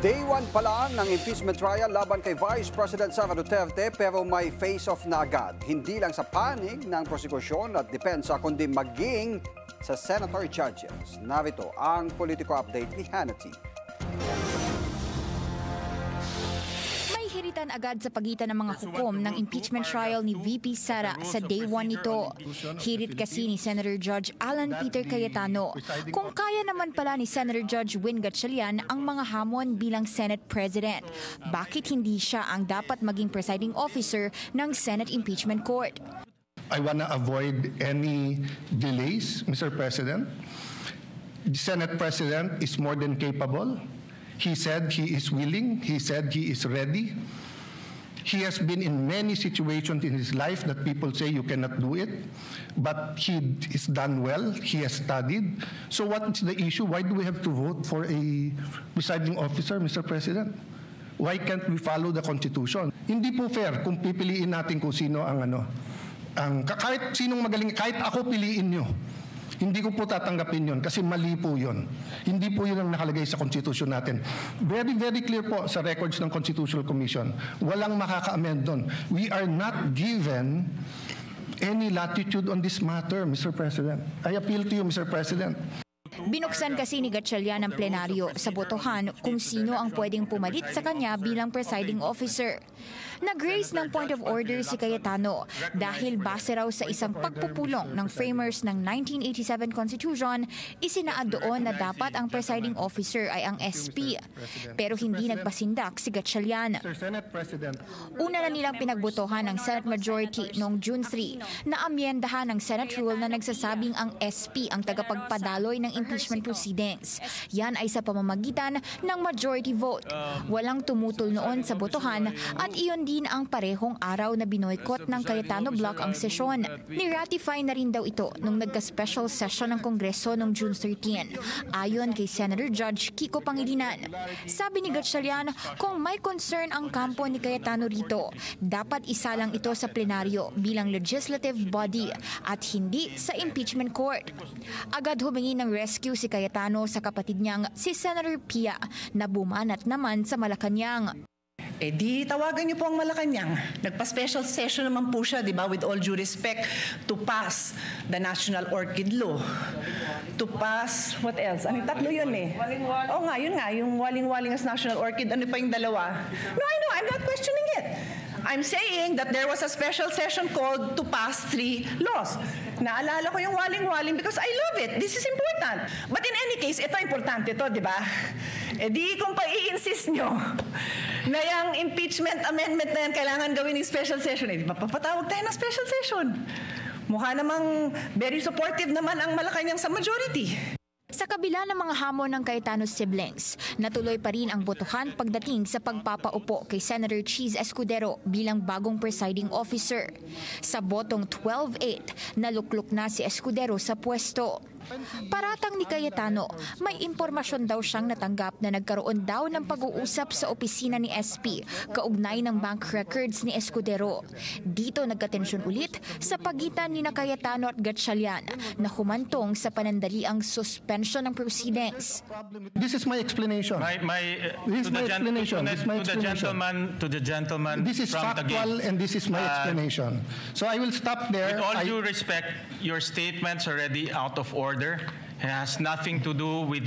Day 1 pa lang ng impeachment trial laban kay Vice President Sara Duterte pero may face-off na agad. Hindi lang sa panig ng prosekusyon at depensa kundi maging sa senator judges. Narito ang politiko update ni Hannity. Hiritan agad sa pagitan ng mga hukom ng impeachment trial ni VP Sara sa Day 1 nito. Hirit kasi ni Senator Judge Alan Peter Cayetano kung kaya naman pala ni Senator Judge Win Gatchalian ang mga hamon bilang Senate President. Bakit hindi siya ang dapat maging presiding officer ng Senate Impeachment Court? I want to avoid any delays, Mr. President. The Senate President is more than capable. He said he is willing. He said he is ready. He has been in many situations in his life that people say you cannot do it, but he is done well. He has studied. So what is the issue? Why do we have to vote for a presiding officer, Mr. President? Why can't we follow the Constitution? Hindi po fair kung pipiliin natin kung sino kahit sinong magaling, kahit ako piliin nyo. Hindi ko po tatanggapin yun kasi mali po yun. Hindi po yun ang nakalagay sa Constitution natin. Very, very clear po sa records ng Constitutional Commission. Walang makaka-amend doon. We are not given any latitude on this matter, Mr. President. I appeal to you, Mr. President. Binuksan kasi ni Gatchalian ang plenaryo sa botohan kung sino ang pwedeng pumalit sa kanya bilang presiding officer. Nag-raise ng point of order si Cayetano dahil base raw sa isang pagpupulong ng framers ng 1987 Constitution, isinaad doon na dapat ang presiding officer ay ang SP. Pero hindi nagpasindak si Gatchalian. Una na nilang pinagbotohan ng Senate Majority noong June 3 na amyendahan ng Senate Rule na nagsasabing ang SP ang tagapagpadaloy ng impeachment proceedings. Yan ay sa pamamagitan ng majority vote. Walang tumutol noon sa botohan at iyon din ang parehong araw na binoykot ng Cayetano Block ang sesyon. Ni-ratify na rin daw ito nung nagka-special session ng Kongreso noong June 13. Ayon kay Senator Judge Kiko Pangilinan. Sabi ni Gatchalian, kung may concern ang kampo ni Cayetano rito, dapat isa lang ito sa plenaryo bilang legislative body at hindi sa impeachment court. Agad humingi ng rescue si Cayetano sa kapatid niyang si Senator Pia na bumanat naman sa Malacanang. Di tawagan niyo po ang Malacanang. Nagpa-special session naman po siya, di ba, with all due respect, to pass the National Orchid Law. To pass, what else? Ano, tatlo yun eh. Oo nga, yun nga, yung waling-waling as National Orchid, ano pa yung dalawa? No, I know, I'm not questioning it. I'm saying that there was a special session called to pass 3 laws. Naalala ko yung waling-waling because I love it. This is important. But in any case, ito importante to, di ba? Di kung pa-i-insist nyo na yung impeachment amendment na yan kailangan gawin ng special session, di ba? Papatawag tayo ng special session. Mukha namang very supportive naman ang Malacanang sa majority. Sa kabila ng mga hamon ng Cayetano siblings, natuloy pa rin ang botohan pagdating sa pagpapaupo kay Senator Cheese Escudero bilang bagong presiding officer. Sa botong 12-8, naluklok na si Escudero sa pwesto. Paratang ni Cayetano, may impormasyon daw siyang natanggap na nagkaroon daw ng pag-uusap sa opisina ni SP kaugnay ng bank records ni Escudero. Dito nagkatensyon ulit sa pagitan ni Cayetano at Gatchalian na humantong sa panandaliang suspension ng proceedings. This is my explanation. This is my explanation. To the gentleman. This is factual and this is my explanation. So I will stop there. With all due respect, your statement's already out of order. It has nothing to do with